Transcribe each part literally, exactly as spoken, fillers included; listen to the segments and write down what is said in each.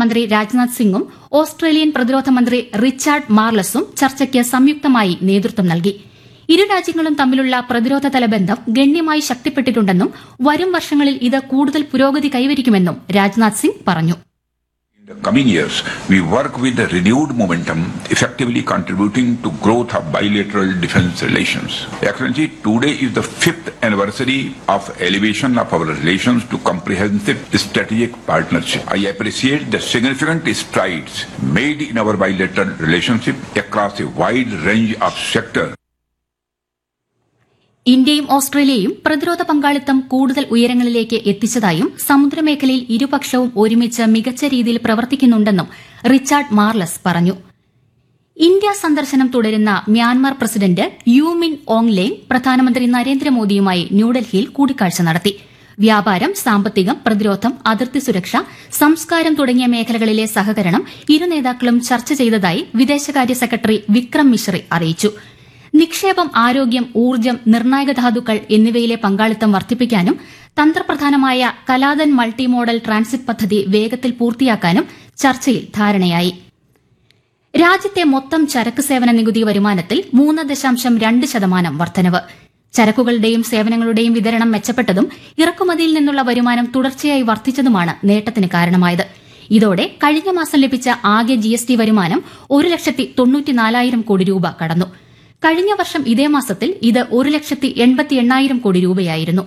രക്ഷാമന്ത്രി രാജ്നാഥ് സിംഗും ഓസ്ട്രേലിയൻ പ്രതിരോധ മന്ത്രി റിച്ചാർഡ് മാർലസും ചർച്ചയ്ക്ക് സംയുക്തമായി നേതൃത്വം നൽകി. ഇരു രാജ്യങ്ങളും തമ്മിലുള്ള പ്രതിരോധതല ബന്ധം ഗണ്യമായി ശക്തിപ്പെട്ടിട്ടുണ്ടെന്നും വരും വർഷങ്ങളിൽ ഇത് കൂടുതൽ പുരോഗതി കൈവരിക്കുമെന്നും രാജ്നാഥ് സിംഗ് പറഞ്ഞു. In the coming years, we work with a renewed momentum, effectively contributing to growth of bilateral defense relations. Excellency, today is the fifth anniversary of elevation of our relations to comprehensive strategic partnership. I appreciate the significant strides made in our bilateral relationship across a wide range of sectors. ഇന്ത്യയും ഓസ്ട്രേലിയയും പ്രതിരോധ പങ്കാളിത്തം കൂടുതൽ ഉയരങ്ങളിലേക്ക് എത്തിച്ചതായും സമുദ്രമേഖലയിൽ ഇരുപക്ഷവും ഒരുമിച്ച് മികച്ച രീതിയിൽ പ്രവർത്തിക്കുന്നുണ്ടെന്നും റിച്ചാർഡ് മാർലസ് പറഞ്ഞു. ഇന്ത്യ സന്ദർശനം തുടരുന്ന മ്യാൻമാർ പ്രസിഡന്റ് യു മിൻ ഓങ് ലേങ് പ്രധാനമന്ത്രി നരേന്ദ്രമോദിയുമായി ന്യൂഡൽഹിയിൽ കൂടിക്കാഴ്ച നടത്തി. വ്യാപാരം, സാമ്പത്തികം, പ്രതിരോധം, അതിർത്തി സുരക്ഷ, സംസ്കാരം തുടങ്ങിയ മേഖലകളിലെ സഹകരണം ഇരു നേതാക്കളും ചർച്ച ചെയ്തതായി വിദേശകാര്യ സെക്രട്ടറി വിക്രം മിശ്രി അറിയിച്ചു. നിക്ഷേപം, ആരോഗ്യം, ഊർജ്ജം, നിർണായക ധാതുക്കൾ എന്നിവയിലെ പങ്കാളിത്തം വർദ്ധിപ്പിക്കാനും തന്ത്രപ്രധാനമായ കലാതൻ മൾട്ടി മോഡൽ ട്രാൻസിറ്റ് പദ്ധതി വേഗത്തിൽ പൂർത്തിയാക്കാനും ചർച്ചയിൽ ധാരണയായി. രാജ്യത്തെ മൊത്തം ചരക്ക് സേവന നികുതി വരുമാനത്തിൽ മൂന്ന് ദശാംശം രണ്ട് ശതമാനം വർധനവ്. ചരക്കുകളുടെയും സേവനങ്ങളുടെയും വിതരണം മെച്ചപ്പെട്ടതും ഇറക്കുമതിയിൽ നിന്നുള്ള വരുമാനം തുടർച്ചയായി വർദ്ധിച്ചതുമാണ് നേട്ടത്തിന് കാരണമായത്. ഇതോടെ കഴിഞ്ഞ മാസം ലഭിച്ച ആകെ ജിഎസ്ടി വരുമാനം ഒരു ലക്ഷത്തി തൊണ്ണൂറ്റിനാലായിരം കോടി രൂപ കടന്നു. കഴിഞ്ഞ വർഷം ഇതേ മാസത്തിൽ ഇത് ഒരു ലക്ഷത്തി എൺപത്തി എണ്ണായിരം കോടി രൂപയായിരുന്നു.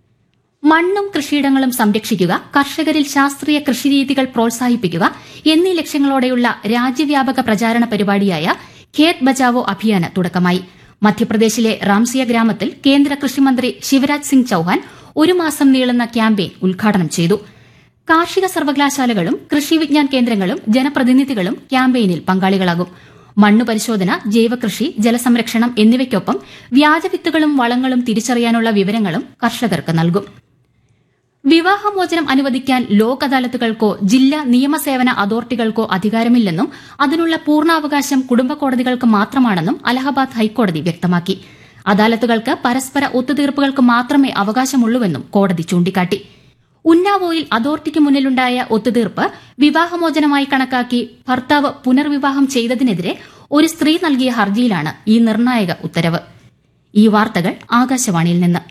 മണ്ണും കൃഷിയിടങ്ങളും സംരക്ഷിക്കുക, കർഷകരിൽ ശാസ്ത്രീയ കൃഷിരീതികൾ പ്രോത്സാഹിപ്പിക്കുക എന്നീ ലക്ഷ്യങ്ങളോടെയുള്ള രാജ്യവ്യാപക പ്രചാരണ പരിപാടിയായ ഖേത് ബച്ചാവോ അഭിയാന് തുടക്കമായി. മധ്യപ്രദേശിലെ റാംസിയ ഗ്രാമത്തിൽ കേന്ദ്ര കൃഷിമന്ത്രി ശിവരാജ് സിംഗ് ചൌഹാൻ ഒരു മാസം നീളുന്ന ക്യാമ്പയിൻ ഉദ്ഘാടനം ചെയ്തു. കാർഷിക സർവകലാശാലകളും കൃഷി വിജ്ഞാൻ കേന്ദ്രങ്ങളും ജനപ്രതിനിധികളും ക്യാമ്പയിനിൽ പങ്കാളികളാകും. മണ്ണു പരിശോധന, ജൈവകൃഷി, ജലസംരക്ഷണം എന്നിവയ്ക്കൊപ്പം വ്യാജവിത്തുകളും വളങ്ങളും തിരിച്ചറിയാനുള്ള വിവരങ്ങളും കർഷകർക്ക് നൽകും. വിവാഹമോചനം അനുവദിക്കാൻ ലോക് അദാലത്തുകൾക്കോ ജില്ലാ നിയമസേവന അതോറിറ്റികൾക്കോ അധികാരമില്ലെന്നും അതിനുള്ള പൂർണ്ണാവകാശം കുടുംബ കോടതികൾക്ക് മാത്രമാണെന്നും അലഹബാദ് ഹൈക്കോടതി വ്യക്തമാക്കി. അദാലത്തുകൾക്ക് പരസ്പര ഒത്തുതീർപ്പുകൾക്ക് മാത്രമേ അവകാശമുള്ളൂവെന്നും കോടതി ചൂണ്ടിക്കാട്ടി. ഉന്നാവോയിൽ അതോറിറ്റിക്ക് മുന്നിലുണ്ടായ ഒത്തുതീർപ്പ് വിവാഹമോചനമായി കണക്കാക്കി ഭർത്താവ് പുനർവിവാഹം ചെയ്തതിനെതിരെ ഒരു സ്ത്രീ നൽകിയ ഹർജിയിലാണ് ഈ നിർണായക ഉത്തരവ്. ഈ വാർത്തകൾ ആകാശവാണിയിൽ നിന്ന്.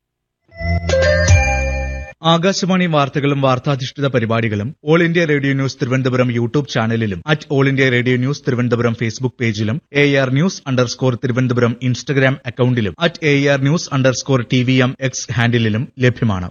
ആകാശവാണി വാർത്തകളും വാർത്താധിഷ്ഠിത പരിപാടികളും all India radio news Thiruvananthapuram YouTube ചാനലിലും at all India radio news Thiruvananthapuram Facebook പേജിലും A R news underscore Thiruvananthapuram Instagram അക്കൌണ്ടിലും at A R news underscore T V M X ഹാൻഡിലും ലഭ്യമാണ്.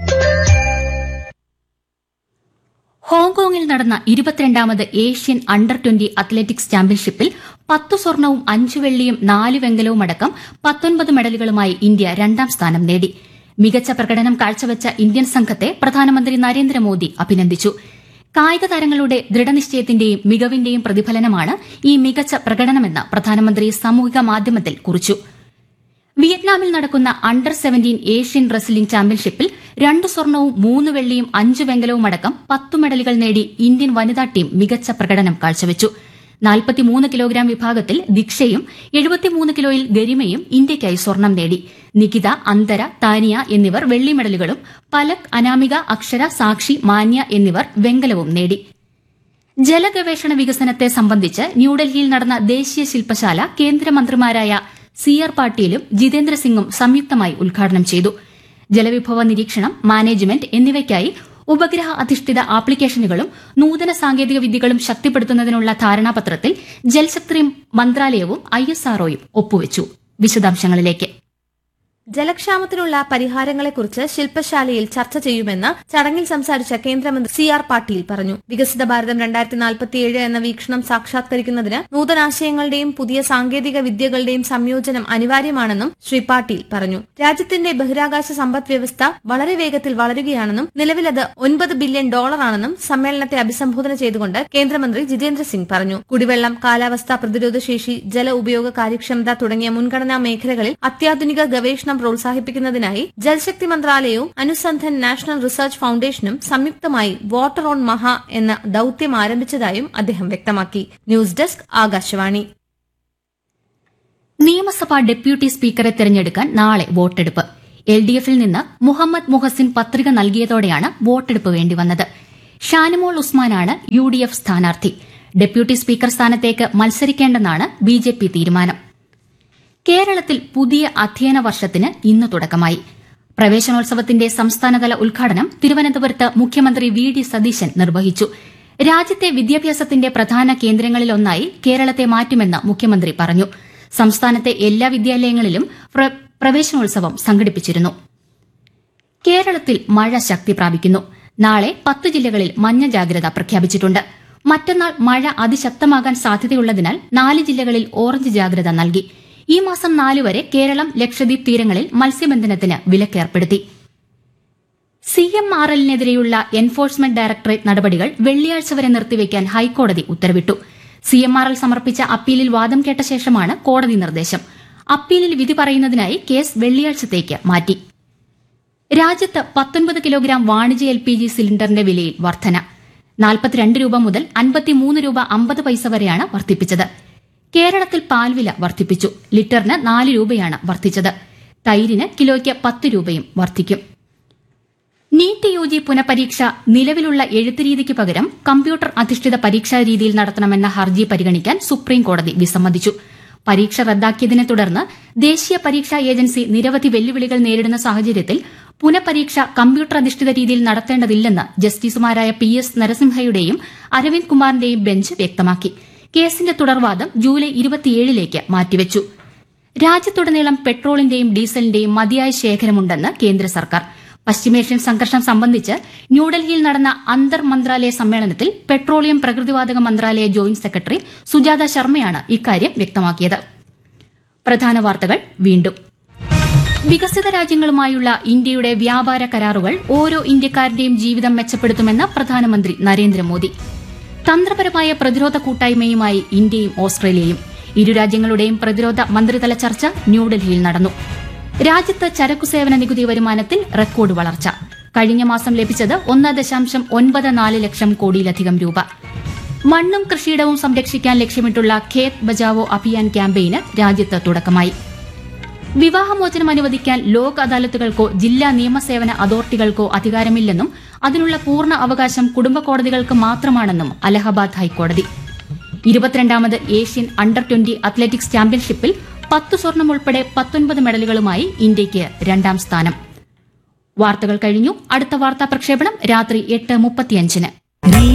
ഹോങ്കോങ്ങിൽ നടന്ന ഇരുപത്തിരണ്ടാമത് ഏഷ്യൻ അണ്ടർ ട്വന്റി അത്ലറ്റിക്സ് ചാമ്പ്യൻഷിപ്പിൽ പത്തു സ്വർണവും അഞ്ചു വെള്ളിയും നാല് വെങ്കലവുമടക്കം പത്തൊൻപത് മെഡലുകളുമായി ഇന്ത്യ രണ്ടാം സ്ഥാനം നേടി. മികച്ച പ്രകടനം കാഴ്ചവെച്ച ഇന്ത്യൻ സംഘത്തെ പ്രധാനമന്ത്രി നരേന്ദ്രമോദി അഭിനന്ദിച്ചു. കായിക താരങ്ങളുടെ ദൃഢനിശ്ചയത്തിന്റെയും മികവിന്റെയും പ്രതിഫലനമാണ് ഈ മികച്ച പ്രകടനമെന്ന് പ്രധാനമന്ത്രി സാമൂഹിക മാധ്യമത്തിൽ കുറിച്ചു. വിയറ്റ്നാമിൽ നടക്കുന്ന അണ്ടർ സെവന്റീൻ ഏഷ്യൻ റെസ്ലിംഗ് ചാമ്പ്യൻഷിപ്പിൽ രണ്ട് സ്വർണവും മൂന്ന് വെള്ളിയും അഞ്ച് വെങ്കലവുമടക്കം പത്തു മെഡലുകൾ നേടി ഇന്ത്യൻ വനിതാ ടീം മികച്ച പ്രകടനം കാഴ്ചവെച്ചു. നാൽപ്പത്തിമൂന്ന് കിലോഗ്രാം വിഭാഗത്തിൽ ദീക്ഷയും എഴുപത്തിമൂന്ന് കിലോയിൽ ഗരിമയും ഇന്ത്യയ്ക്കായി സ്വർണം നേടി. നികിത, അന്തര, താനിയ എന്നിവർ വെള്ളി മെഡലുകളും പലക്, അനാമിക, അക്ഷര, സാക്ഷി, മാന്യ എന്നിവർ വെങ്കലവും നേടി. ജലഗവേഷണ വികസനത്തെ സംബന്ധിച്ച് ന്യൂഡൽഹിയിൽ നടന്ന ദേശീയ ശില്പശാല കേന്ദ്രമന്ത്രിമാരായ സി ആർ പാട്ടീലും ജിതേന്ദ്ര സിംഗും സംയുക്തമായി ഉദ്ഘാടനം ചെയ്തു. ജലവിഭവ നിരീക്ഷണം, മാനേജ്മെന്റ് എന്നിവയ്ക്കായി ഉപഗ്രഹ അധിഷ്ഠിത ആപ്ലിക്കേഷനുകളും നൂതന സാങ്കേതിക വിദ്യകളും ശക്തിപ്പെടുത്തുന്നതിനുള്ള ധാരണാപത്രത്തിൽ ജൽശക്തി മന്ത്രാലയവും ഐ എസ് ആർ ഒയും ഒപ്പുവച്ചു. വിശദാംശങ്ങളിലേക്ക്. ജലക്ഷാമത്തിനുള്ള പരിഹാരങ്ങളെക്കുറിച്ച് ശില്പശാലയിൽ ചർച്ച ചെയ്യുമെന്ന് ചടങ്ങിൽ സംസാരിച്ച കേന്ദ്രമന്ത്രി സി ആർ പാട്ടീൽ പറഞ്ഞു. വികസിത ഭാരതം രണ്ടായിരത്തി നാൽപ്പത്തിയേഴ് എന്ന വീക്ഷണം സാക്ഷാത്കരിക്കുന്നതിന് നൂതനാശയങ്ങളുടെയും പുതിയ സാങ്കേതിക വിദ്യകളുടെയും സംയോജനം അനിവാര്യമാണെന്നും ശ്രീ പാട്ടീൽ പറഞ്ഞു. രാജ്യത്തിന്റെ ബഹിരാകാശ സമ്പദ് വ്യവസ്ഥ വളരെ വേഗത്തിൽ വളരുകയാണെന്നും നിലവിലത് ഒൻപത് ബില്യൺ ഡോളറാണെന്നും സമ്മേളനത്തെ അഭിസംബോധന ചെയ്തുകൊണ്ട് കേന്ദ്രമന്ത്രി ജിതേന്ദ്ര സിംഗ് പറഞ്ഞു. കുടിവെള്ളം, കാലാവസ്ഥാ പ്രതിരോധശേഷി, ജല ഉപയോഗ കാര്യക്ഷമത തുടങ്ങിയ മുൻഗണനാ മേഖലകളിൽ അത്യാധുനിക ഗവേഷണം പ്രോത്സാഹിപ്പിക്കുന്നതിനായി ജൽശക്തി മന്ത്രാലയവും അനുസന്ധൻ നാഷണൽ റിസർച്ച് ഫൌണ്ടേഷനും സംയുക്തമായി വാട്ടർ ഓൺ മഹ എന്ന ദൌത്യം ആരംഭിച്ചതായും അദ്ദേഹം വ്യക്തമാക്കി. News desk, Akashvani. നിയമസഭാ ഡെപ്യൂട്ടി സ്പീക്കറെ തെരഞ്ഞെടുക്കാൻ നാളെ വോട്ടെടുപ്പ്. എൽ ഡി എഫിൽ നിന്ന് മുഹമ്മദ് മുഹസിൻ പത്രിക നൽകിയതോടെയാണ് വോട്ടെടുപ്പ് വേണ്ടിവന്നത്. ഷാനിമോൾ ഉസ്മാനാണ് യു ഡി എഫ് സ്ഥാനാർത്ഥി. ഡെപ്യൂട്ടി സ്പീക്കർ സ്ഥാനത്തേക്ക് മത്സരിക്കേണ്ടെന്നാണ് ബി ജെ പി തീരുമാനം. കേരളത്തിൽ പുതിയ അധ്യയന വർഷത്തിന് ഇന്ന് തുടക്കമായി. പ്രവേശനോത്സവത്തിന്റെ സംസ്ഥാനതല ഉദ്ഘാടനം തിരുവനന്തപുരത്ത് മുഖ്യമന്ത്രി വി ഡി സതീശൻ നിർവഹിച്ചു. രാജ്യത്തെ വിദ്യാഭ്യാസത്തിന്റെ പ്രധാന കേന്ദ്രങ്ങളിലൊന്നായി കേരളത്തെ മാറ്റുമെന്ന് മുഖ്യമന്ത്രി പറഞ്ഞു. സംസ്ഥാനത്തെ എല്ലാ വിദ്യാലയങ്ങളിലും പ്രവേശനോത്സവം സംഘടിപ്പിച്ചിരുന്നു. കേരളത്തിൽ മഴ ശക്തി പ്രാപിക്കുന്നു. നാളെ പത്ത് ജില്ലകളിൽ മഞ്ഞ ജാഗ്രത പ്രഖ്യാപിച്ചിട്ടുണ്ട്. മറ്റന്നാൾ മഴ അതിശക്തമാകാൻ സാധ്യതയുള്ളതിനാൽ നാല് ജില്ലകളിൽ ഓറഞ്ച് ജാഗ്രത നൽകി. ഈ മാസം നാല് വരെ കേരളം ലക്ഷദ്വീപ് തീരങ്ങളിൽ മത്സ്യബന്ധനത്തിന് വിലക്കേർപ്പെടുത്തി. C M R എല്ലിനെതിരെയുള്ള enforcement directorate നടപടികൾ വെള്ളിയാഴ്ച വരെ നിർത്തിവെക്കാൻ ഹൈക്കോടതി ഉത്തരവിട്ടു. സി എം ആർ എൽ സമർപ്പിച്ച അപ്പീലിൽ വാദം കേട്ട ശേഷമാണ് കോടതി നിർദ്ദേശം. അപ്പീലിൽ വിധി പറയുന്നതിനായി കേസ് വെള്ളിയാഴ്ചത്തേക്ക് മാറ്റി. രാജ്യത്ത് പത്തൊൻപത് കിലോഗ്രാം വാണിജ്യ എൽ പി ജി സിലിണ്ടറിന്റെ വിലയിൽ വർധന. നാൽപ്പത്തിരണ്ട് രൂപ മുതൽ അൻപത്തിമൂന്ന് രൂപ അമ്പത് പൈസ വരെയാണ് വർദ്ധിപ്പിച്ചത്. കേരളത്തിൽ പാൽവില വർദ്ധിപ്പിച്ചു. ലിറ്ററിന് നാല് രൂപയാണ് വർദ്ധിച്ചത്. തൈരിന് കിലോയ്ക്ക് പത്ത് രൂപയും വർദ്ധിക്കും. നീറ്റ് യു ജി പുനഃപരീക്ഷ നിലവിലുള്ള എഴുത്ത് രീതിക്ക് പകരം കമ്പ്യൂട്ടർ അധിഷ്ഠിത പരീക്ഷാ രീതിയിൽ നടത്തണമെന്ന ഹർജി പരിഗണിക്കാൻ സുപ്രീംകോടതി വിസമ്മതിച്ചു. പരീക്ഷ റദ്ദാക്കിയതിനെ തുടർന്ന് ദേശീയ പരീക്ഷാ ഏജൻസി നിരവധി വെല്ലുവിളികൾ നേരിടുന്ന സാഹചര്യത്തിൽ പുനഃപരീക്ഷ കമ്പ്യൂട്ടർ അധിഷ്ഠിത രീതിയിൽ നടത്തേണ്ടതില്ലെന്ന് ജസ്റ്റിസുമാരായ പി എസ് നരസിംഹയുടെയും അരവിന്ദ് കുമാറിന്റെയും ബെഞ്ച് വ്യക്തമാക്കി. കേസിന്റെ തുടർവാദം ജൂലൈ ഇരുപത്തിയേഴിലേക്ക് മാറ്റിവെച്ചു. രാജ്യത്തുടനീളം പെട്രോളിന്റെയും ഡീസലിന്റെയും മതിയായ ശേഖരമുണ്ടെന്ന് കേന്ദ്ര സർക്കാർ. പശ്ചിമേഷ്യൻ സംഘർഷം സംബന്ധിച്ച് ന്യൂഡൽഹിയിൽ നടന്ന അന്തർ മന്ത്രാലയ സമ്മേളനത്തിൽ പെട്രോളിയം പ്രകൃതിവാതക മന്ത്രാലയ ജോയിന്റ് സെക്രട്ടറി സുജാത ശർമ്മയാണ് ഇക്കാര്യം വ്യക്തമാക്കിയത്. പ്രധാന വാർത്തകൾ വീണ്ടും. വികസിത രാജ്യങ്ങളുമായുള്ള ഇന്ത്യയുടെ വ്യാപാര കരാറുകൾ ഓരോ ഇന്ത്യക്കാരന്റെയും ജീവിതം മെച്ചപ്പെടുത്തുമെന്ന് പ്രധാനമന്ത്രി നരേന്ദ്രമോദി. തന്ത്രപരമായ പ്രതിരോധ കൂട്ടായ്മയുമായി ഇന്ത്യയും ഓസ്ട്രേലിയയും. ഇരു രാജ്യങ്ങളുടെയും പ്രതിരോധ മന്ത്രിതല ചർച്ച ന്യൂഡൽഹിയിൽ നടന്നു. രാജ്യത്ത് ചരക്കു സേവന നികുതി വരുമാനത്തിൽ റെക്കോർഡ് വളർച്ച. കഴിഞ്ഞ മാസം ലഭിച്ചത് ഒന്ന് ദശാംശം ഒൻപത് നാല് ലക്ഷം കോടിയിലധികം രൂപ. മണ്ണും കൃഷിയിടവും സംരക്ഷിക്കാൻ ലക്ഷ്യമിട്ടുള്ള ഖേത് ബചാവോ അഭിയാൻ ക്യാമ്പയിന് രാജ്യത്ത് തുടക്കമായി. വിവാഹമോചനം അനുവദിക്കാൻ ലോക് അദാലത്തുകൾക്കോ ജില്ലാ നിയമസേവന അതോറിറ്റികൾക്കോ അധികാരമില്ലെന്നും അതിനുള്ള പൂർണ്ണ അവകാശം കുടുംബ കോടതികൾക്ക് മാത്രമാണെന്നും അലഹബാദ് ഹൈക്കോടതി. ഇരുപത്തിരണ്ടാമത് ഏഷ്യൻ അണ്ടർ ട്വന്റി അത്ലറ്റിക്സ് ചാമ്പ്യൻഷിപ്പിൽ പത്ത് സ്വർണം ഉൾപ്പെടെ പത്തൊൻപത് മെഡലുകളുമായി ഇന്ത്യയ്ക്ക് രണ്ടാം സ്ഥാനം. വാർത്തകൾ കഴിഞ്ഞു. അടുത്ത വാർത്താ പ്രക്ഷേപണം രാത്രി എട്ട് മുപ്പത്തിയഞ്ചിന്.